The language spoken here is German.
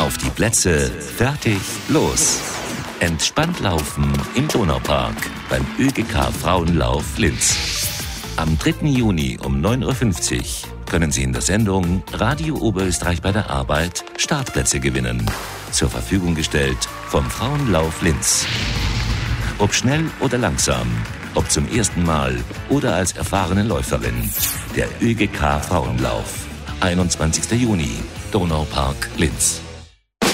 Auf die Plätze, fertig, los. Entspannt laufen im Donaupark beim ÖGK Frauenlauf Linz. Am 3. Juni um 9.50 Uhr können Sie in der Sendung Radio Oberösterreich bei der Arbeit Startplätze gewinnen. Zur Verfügung gestellt vom Frauenlauf Linz. Ob schnell oder langsam, ob zum ersten Mal oder als erfahrene Läuferin. Der ÖGK Frauenlauf. 21. Juni, Donaupark Linz.